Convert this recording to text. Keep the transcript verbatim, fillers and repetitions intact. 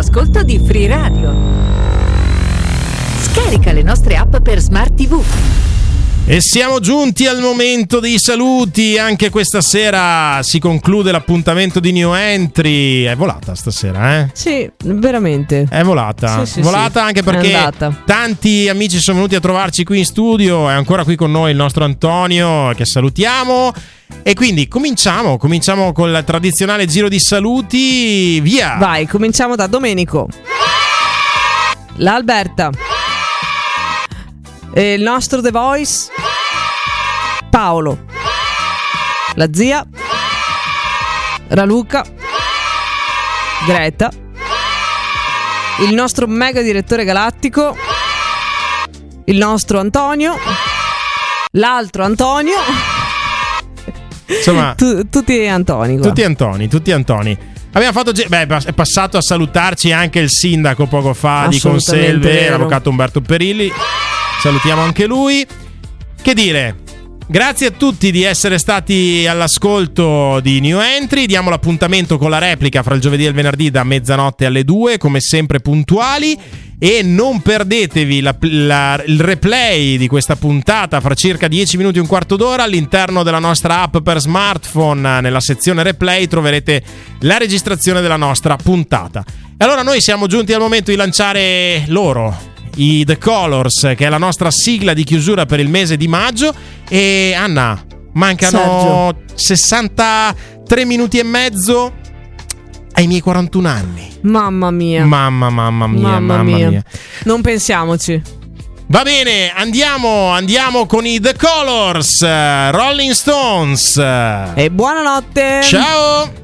all'ascolto di Free Radio. Scarica le nostre app per Smart tivù. E siamo giunti al momento dei saluti. Anche questa sera si conclude l'appuntamento di New Entry. È volata stasera, eh? Sì, veramente. È volata. Sì, sì, volata sì. Anche perché tanti amici sono venuti a trovarci qui in studio. È ancora qui con noi il nostro Antonio, che salutiamo. E quindi cominciamo, cominciamo col tradizionale giro di saluti. Via! Vai, cominciamo da Domenico, l'Alberta, e il nostro The Voice, Paolo, la zia, Raluca, Greta, il nostro mega direttore galattico, il nostro Antonio, l'altro Antonio. Insomma, tu, tutti Antoni qua. Tutti Antoni, tutti Antoni. Abbiamo fatto, beh, è passato a salutarci anche il sindaco poco fa di Conselve, l'avvocato Umberto Perilli. Salutiamo anche lui. Che dire, grazie a tutti di essere stati all'ascolto di New Entry. Diamo l'appuntamento con la replica fra il giovedì e il venerdì da mezzanotte alle due, come sempre puntuali. E non perdetevi la, la, il replay di questa puntata fra circa dieci minuti e un quarto d'ora. All'interno della nostra app per smartphone, nella sezione replay, troverete la registrazione della nostra puntata. E allora noi siamo giunti al momento di lanciare loro, i The Colors, che è la nostra sigla di chiusura per il mese di maggio. E Anna, mancano Sergio. sessantatré minuti e mezzo ai miei quarantuno anni. Mamma mia. Mamma, mamma mia, mamma, mamma mia. mia. Non pensiamoci. Va bene, andiamo, andiamo con i The Colors, Rolling Stones. E buonanotte. Ciao.